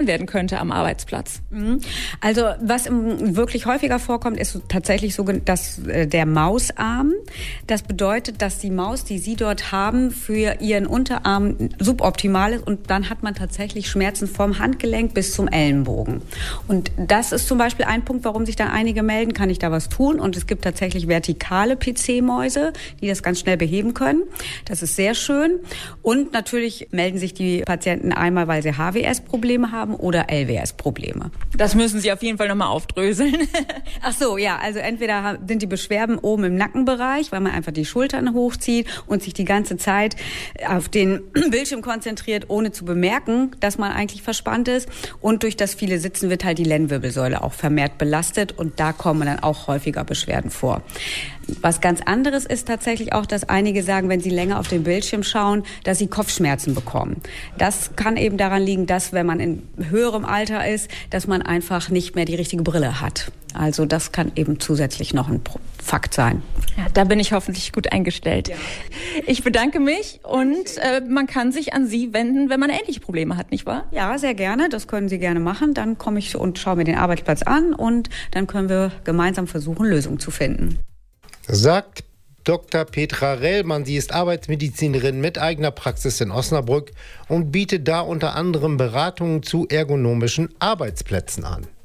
werden könnte am Arbeitsplatz? Also was wirklich häufiger vorkommt, ist tatsächlich so, dass der Mausarm. Das bedeutet, dass die Maus, die Sie dort haben, für Ihren Unterarm suboptimal ist und dann hat man tatsächlich Schmerzen vom Handgelenk bis zum Ellenbogen. Und das ist zum Beispiel ein Punkt, warum sich dann einige melden, kann ich da was tun? Und es gibt tatsächlich vertikale PC-Mäuse, die das ganz schnell beheben können. Das ist sehr schön. Und natürlich melden sich die Patienten einmal, weil sie HWS-Probleme haben oder LWS-Probleme. Das müssen Sie auf jeden Fall nochmal aufdröseln. Ach so, ja, also entweder sind die Beschwerden oben im Nackenbereich, weil man einfach die Schultern hochzieht und sich die ganze Zeit auf den Bildschirm konzentriert, ohne zu bemerken, dass man eigentlich verspannt ist. Und durch das viele Sitzen wird halt die Lendenwirbelsäule auch vermehrt belastet und da kommen dann auch häufiger Beschwerden vor. Was ganz anderes ist tatsächlich auch, dass einige sagen, wenn sie länger auf den Bildschirm schauen, dass sie Kopfschmerzen bekommen. Das kann eben daran liegen, dass wenn man in höherem Alter ist, dass man einfach nicht mehr die richtige Brille hat. Also das kann eben zusätzlich noch ein Fakt sein. Ja, da bin ich hoffentlich gut eingestellt. Ja. Ich bedanke mich und man kann sich an Sie wenden, wenn man ähnliche Probleme hat, nicht wahr? Ja, sehr gerne. Das können Sie gerne machen. Dann komme ich und schaue mir den Arbeitsplatz an und dann können wir gemeinsam versuchen, Lösungen zu finden. Sagt Dr. Petra Rellmann. Sie ist Arbeitsmedizinerin mit eigener Praxis in Osnabrück und bietet da unter anderem Beratungen zu ergonomischen Arbeitsplätzen an.